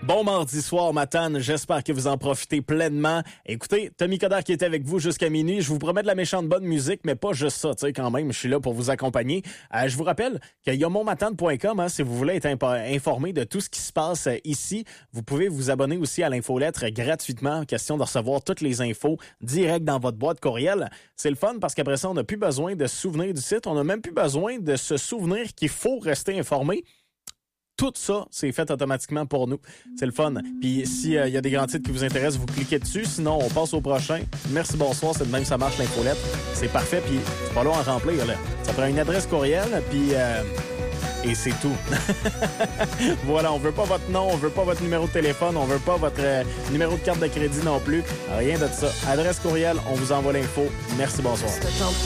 Bon mardi soir, Matane. J'espère que vous en profitez pleinement. Écoutez, Tommy Coderre qui était avec vous jusqu'à minuit. Je vous promets de la méchante bonne musique, mais pas juste ça, tu sais, quand même. Je suis là pour vous accompagner. Je vous rappelle qu'il y a monmatane.com, si vous voulez être informé de tout ce qui se passe ici. Vous pouvez vous abonner aussi à l'infolettre gratuitement. Question de recevoir toutes les infos direct dans votre boîte courriel. C'est le fun parce qu'après ça, on n'a plus besoin de se souvenir du site. On n'a même plus besoin de se souvenir qu'il faut rester informé. Tout ça, c'est fait automatiquement pour nous. C'est le fun. Puis s'il y a des grands titres qui vous intéressent, vous cliquez dessus. Sinon, on passe au prochain. Merci, bonsoir. C'est de même, ça marche, l'infolettre. C'est parfait. Puis c'est pas long à remplir, là. Ça prend une adresse courriel, puis... et c'est tout. Voilà, on veut pas votre nom, on veut pas votre numéro de téléphone, on veut pas votre numéro de carte de crédit non plus. Rien de ça. Adresse courriel, on vous envoie l'info. Merci, bonsoir.